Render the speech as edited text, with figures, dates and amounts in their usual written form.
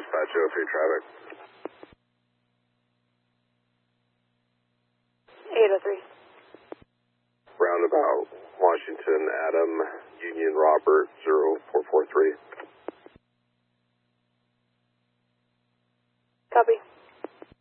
dispatch 03 traffic. 803. Roundabout, Washington, Adam, Union, Robert, 0443.